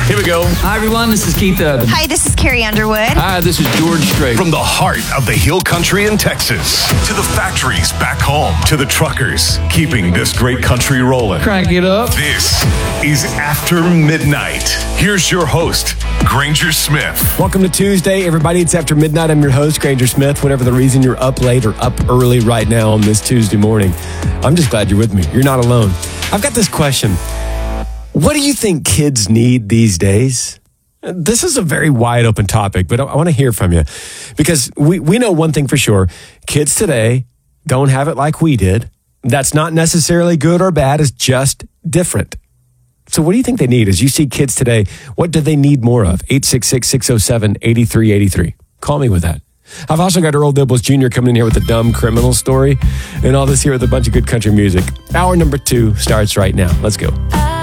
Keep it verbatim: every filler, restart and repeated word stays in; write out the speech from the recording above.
Here we go. Hi, everyone. This is Keith Urban. Hi, this is Carrie Underwood. Hi, this is George Strait. From the heart of the Hill Country in Texas to the factories back home to the truckers keeping this great country rolling. Crank it up. This is After Midnight. Here's your host, Granger Smith. Welcome to Tuesday, everybody. It's After Midnight. I'm your host, Granger Smith. Whatever the reason you're up late or up early right now on this Tuesday morning, I'm just glad you're with me. You're not alone. I've got this question. What do you think kids need these days? This is a very wide open topic, but I, I want to hear from you because we, we know one thing for sure. Kids today don't have it like we did. That's not necessarily good or bad. It's just different. So what do you think they need? As you see kids today, what do they need more of? eight six six, six oh seven, eight three eight three. Call me with that. I've also got Earl Dibbles Junior coming in here with the dumb criminal story and all this here with a bunch of good country music. Hour number two starts right now. Let's go.